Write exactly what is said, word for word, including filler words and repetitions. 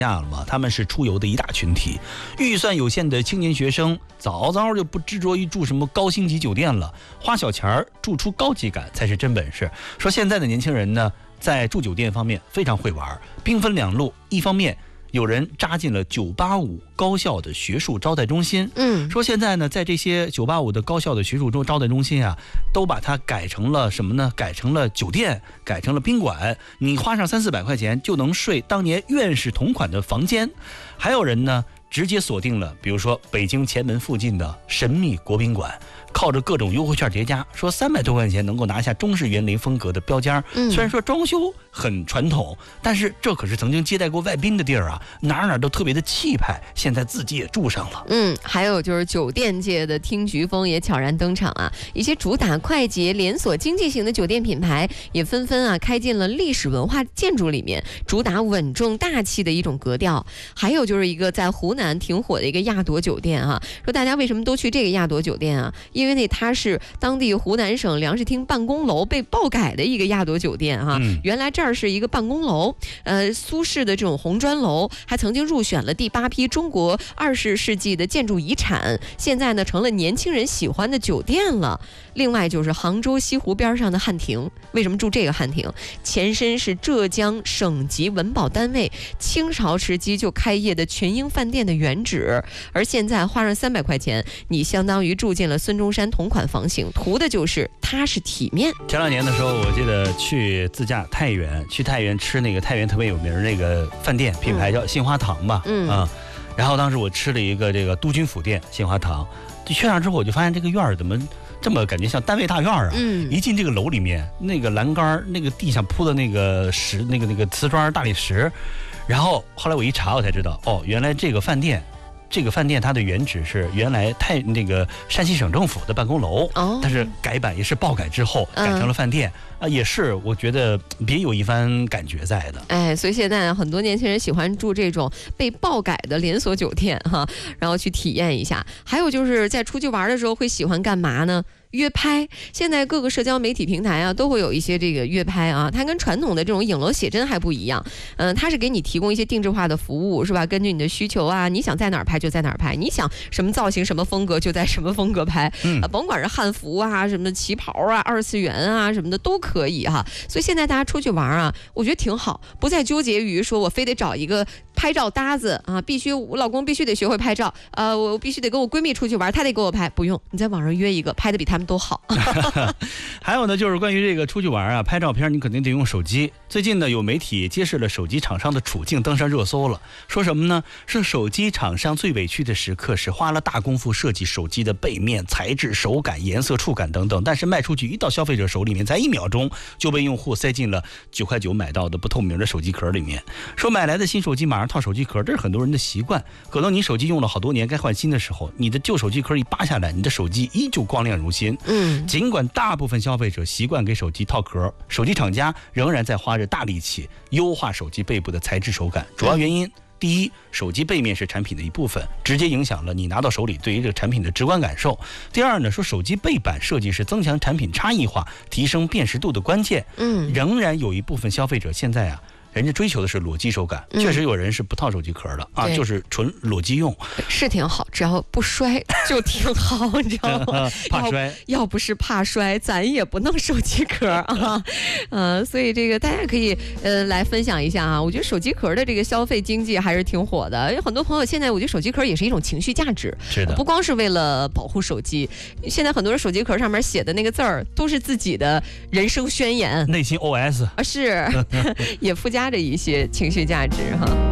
下了嘛，他们是出游的一大群体，预算有限的青年学生早早就不执着于住什么高星级酒店了，花小钱儿住出高级感才是真本事。说现在的年轻人呢，在住酒店方面非常会玩，兵分两路，一方面有人扎进了九八五高校的学术招待中心， 嗯， 说现在呢，在这些九八五的高校的学术招待中心啊，都把它改成了什么呢？改成了酒店，改成了宾馆，你花上三四百块钱就能睡当年院士同款的房间。还有人呢，直接锁定了，比如说北京前门附近的神秘国宾馆，靠着各种优惠券叠加，说三百多块钱能够拿下中式园林风格的标间。虽然说装修很传统，但是这可是曾经接待过外宾的地儿啊，哪哪都特别的气派。现在自己也住上了。 嗯，还有就是酒店界的听菊风也悄然登场啊，一些主打快捷连锁经济型的酒店品牌也纷纷啊开进了历史文化建筑里面，主打稳重大气的一种格调。还有就是一个在湖南挺火的一个亚朵酒店啊，说大家为什么都去这个亚朵酒店啊？因为那它是当地湖南省粮食厅办公楼被爆改的一个亚朵酒店哈、啊嗯。原来这儿是一个办公楼，呃，苏式的这种红砖楼，还曾经入选了第八批中国二十世纪的建筑遗产，现在呢成了年轻人喜欢的酒店了。另外就是杭州西湖边上的汉庭，为什么住这个汉庭？前身是浙江省级文保单位清朝时期就开业的全英饭店的原址，而现在花上三百块钱，你相当于住进了孙中山同款房型，图的就是踏实体面。 前两年的时候，我记得去自驾太原，去太原吃那个太原特别有名那个饭店，品牌叫杏花堂吧，嗯啊，然后当时我吃了一个这个都军府店杏花堂，去上之后我就发现这个院儿怎么这么感觉像单位大院啊！嗯，一进这个楼里面，那个栏杆，那个地上铺的那个石，那个那个瓷砖大理石，然后后来我一查，我才知道，哦，原来这个饭店。这个饭店它的原址是原来太那个山西省政府的办公楼，哦，但是改版也是爆改之后改成了饭店，啊、嗯，也是我觉得别有一番感觉在的。 哎，所以现在很多年轻人喜欢住这种被爆改的连锁酒店哈，然后去体验一下。还有就是在出去玩的时候会喜欢干嘛呢？约拍，现在各个社交媒体平台啊都会有一些这个约拍啊，它跟传统的这种影楼写真还不一样，嗯、呃，它是给你提供一些定制化的服务，是吧？根据你的需求啊，你想在哪儿拍就在哪儿拍，你想什么造型、什么风格就在什么风格拍，嗯、呃，甭管是汉服啊、什么旗袍啊、二次元啊什么的都可以哈。所以现在大家出去玩啊，我觉得挺好，不再纠结于说我非得找一个拍照搭子啊，必须我老公必须得学会拍照，呃，我必须得跟我闺蜜出去玩，他得给我拍，不用，你在网上约一个，拍的比他们都好。 还有呢，就是关于这个出去玩啊，拍照片你肯定得用手机。最近呢，有媒体揭示了手机厂商的处境，登上热搜了。说什么呢？是手机厂商最委屈的时刻是花了大功夫设计手机的背面材质、手感、颜色、触感等等，但是卖出去一到消费者手里面，才一秒钟就被用户塞进了九块九买到的不透明的手机壳里面。说买来的新手机马上套手机壳，这是很多人的习惯。可能你手机用了好多年，该换新的时候，你的旧手机壳一扒下来，你的手机依旧光亮如新。嗯。尽管大部分消费者习惯给手机套壳，手机厂家仍然在花着大力气优化手机背部的材质手感。主要原因，第一，手机背面是产品的一部分，直接影响了你拿到手里对于这个产品的直观感受。第二呢，说手机背板设计是增强产品差异化、提升辨识度的关键。嗯，仍然有一部分消费者现在啊。人家追求的是裸机手感，嗯、确实有人是不套手机壳的啊，就是纯裸机用， 是挺好，只要不摔就挺好，你知道吗？ 怕摔要，要不是怕摔，咱也不弄手机壳啊。呃，所以这个大家可以呃来分享一下啊，我觉得手机壳的这个消费经济还是挺火的，有很多朋友现在我觉得手机壳也是一种情绪价值， 是的， 不光是为了保护手机，现在很多人手机壳上面写的那个字儿都是自己的人生宣言、 内心 O S 啊，是也附加。加着一些情绪价值哈。